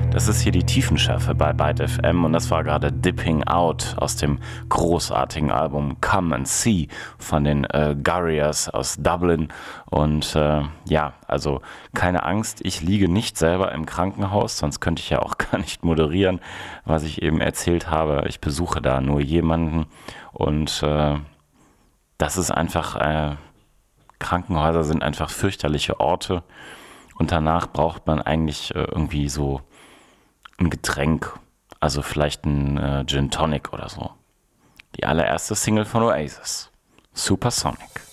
Das ist hier die Tiefenschärfe bei Byte FM und das war gerade Dipping Out aus dem großartigen Album Come and See von den Gurriers aus Dublin. Und ja, also keine Angst, ich liege nicht selber im Krankenhaus, sonst könnte ich ja auch gar nicht moderieren, was ich eben erzählt habe. Ich besuche da nur jemanden und das ist einfach, Krankenhäuser sind einfach fürchterliche Orte und danach braucht man eigentlich irgendwie so ein Getränk, also vielleicht ein Gin Tonic oder so. Die allererste Single von Oasis, Supersonic.